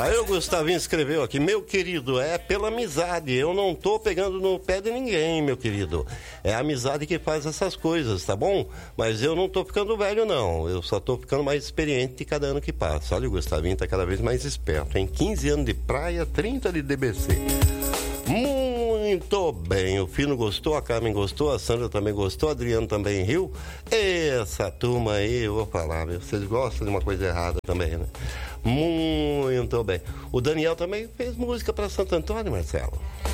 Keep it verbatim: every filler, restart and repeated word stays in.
Aí o Gustavinho escreveu aqui: meu querido, é pela amizade, eu não tô pegando no pé de ninguém, meu querido. É a amizade que faz essas coisas, tá bom? Mas eu não tô ficando velho, não. Eu só tô ficando mais experiente cada ano que passa. Olha, o Gustavinho tá cada vez mais esperto, hein? quinze anos de praia, trinta de D B C. Muito bem, o Fino gostou, a Carmen gostou, a Sandra também gostou, a Adriano também riu. Essa turma aí, eu vou falar, viu? Vocês gostam de uma coisa errada também, né? Muito bem. O Daniel também fez música para Santo Antônio, Marcelo.